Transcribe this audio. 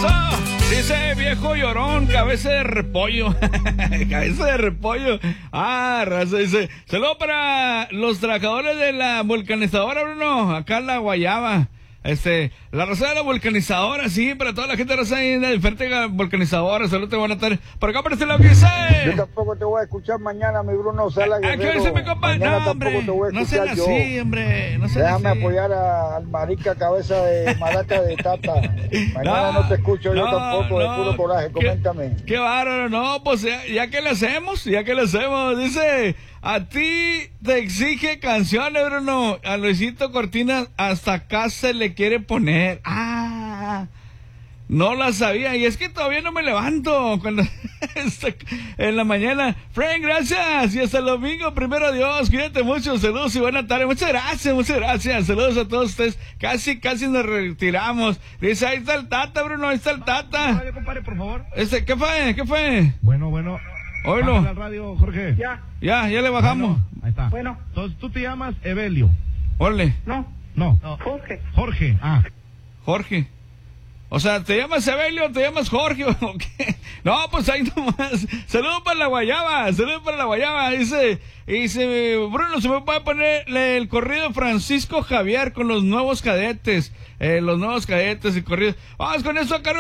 Eso, dice viejo llorón, cabeza de repollo. Cabeza de repollo. Raza, dice, saludo para los trabajadores de la vulcanizadora, Bruno, acá en la Guayaba. La raza de la vulcanizadora, sí, para toda la gente raza ahí de diferente vulcanizadora, saludos, buenas tardes. Por acá parece lo que dice. Yo tampoco te voy a escuchar mañana, mi Bruno Sala Guerrero. ¿A qué dice mi compa? Mañana No, hombre, tampoco te voy a no escuchar sean yo. así, hombre, no sean Déjame así. apoyar al marica cabeza de maraca de tata. Mañana no te escucho yo tampoco, de puro coraje, coméntame. Qué bárbaro, no, pues ya que le hacemos, dice, a ti te exige canciones, Bruno, a Luisito Cortina hasta acá se le quiere poner. No la sabía, y es que todavía no me levanto cuando en la mañana. Frank, gracias, y hasta el domingo, primero Dios, cuídate mucho, saludos y buena tarde, muchas gracias, saludos a todos ustedes, casi nos retiramos. Dice, ahí está el Tata, Bruno, ahí está el Tata. Radio, compadre, por favor. ¿Qué fue? Bueno. Oílo. Bájale al radio, Jorge. Ya le bajamos. Bueno, ahí está. Bueno. Entonces, tú te llamas Evelio. Órale. No. Jorge. Jorge. Jorge. O sea, ¿te llamas Evelio o te llamas Jorge o qué? No, pues ahí nomás. Saludos para la Guayaba. Dice, Bruno, ¿se me puede poner el corrido Francisco Javier con los nuevos cadetes? Y corridos. Vamos con eso acá.